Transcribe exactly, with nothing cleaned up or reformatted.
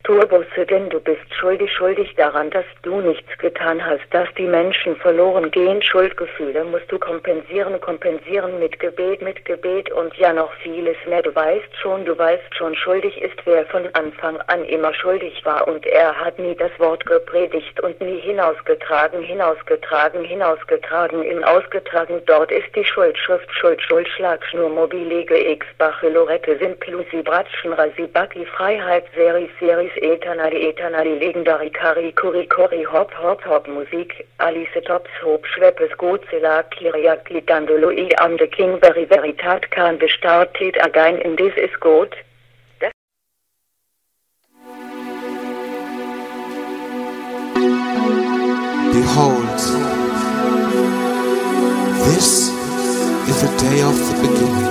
tue Buße, denn du bist schuldig, schuldig daran, dass du nichts getan hast, dass die Menschen verloren gehen. Schuldgefühle musst du kompensieren, kompensieren mit Gebet, mit Gebet und ja noch vieles mehr. Du weißt schon, du weißt schon, schuldig ist, wer von Anfang an immer schuldig war, und er hat nie das Wort gepredigt und nie hinausgetragen, hinausgetragen, hinausgetragen, in ausgetragen. Dort ist die Schuld, Schrift, Schuld, Schuld, Schlagschnur, Mobilege, X, Bachelorette, Simplusi, Bratschen, Rasibaki, Freiheit, Seris, Seris, Eternali, Eternali, Legendary, Kari, Kuri, Kori, Hop, Hop, Hop, Musik, Alice, Tops, Hob, Schweppes, Godzilla, Kiriak, Lidandolo, I, Am, the King, Very, Veritat, Kan, Bestartet, Again, in This is God. Behold, this is the day of the beginning.